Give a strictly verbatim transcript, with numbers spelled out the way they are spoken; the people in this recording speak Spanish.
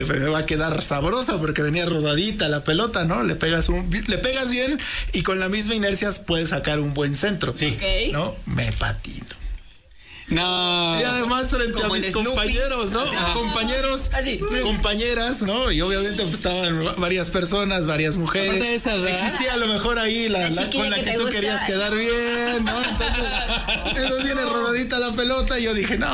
va a quedar sabrosa porque venía rodadita la pelota, ¿no? Le pegas un, le pegas bien y con la misma inercia puedes sacar un buen centro. Sí. Okay. ¿No? Me patino. No. Y además frente Como a mis en Snoopy. compañeros, ¿no? Así. Compañeros, Así. compañeras, ¿no? Y obviamente pues, estaban varias personas, varias mujeres. Aparte de esa edad. Existía a lo mejor ahí la, La la chiquilla con la que que, te tú gusta. querías quedar bien, ¿no? Entonces, entonces viene rodadita la pelota y yo dije, no,